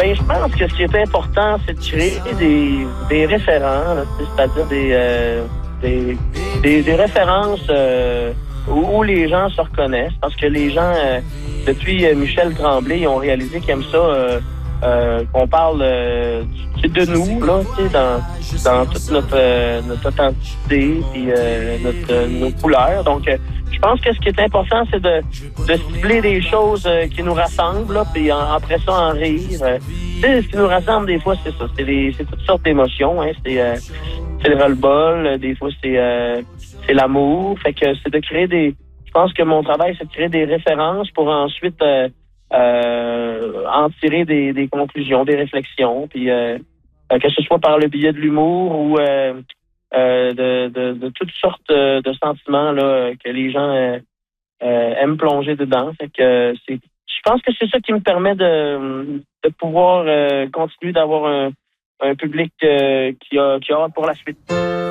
Ben, je pense que ce qui est important, c'est de créer des référents, là, c'est-à-dire des références où les gens se reconnaissent. Parce que les gens, depuis Michel Tremblay, ils ont réalisé qu'ils aiment ça, qu'on parle de nous, là, dans toute notre authenticité et nos couleurs. Donc, je pense que ce qui est important, c'est de cibler des choses qui nous rassemblent, là, puis après ça, en rire. Ce qui nous rassemble, des fois, c'est ça. C'est toutes sortes d'émotions. Hein. C'est le ras-le-bol. Des fois, c'est l'amour. Fait que c'est de créer Je pense que mon travail, c'est de créer des références pour ensuite en tirer des conclusions, des réflexions, puis que ce soit par le biais de l'humour ou de toutes sortes de sentiments là que les gens aiment plonger dedans. Fait que je pense que c'est ça qui me permet de pouvoir continuer d'avoir un public qui a hâte pour la suite.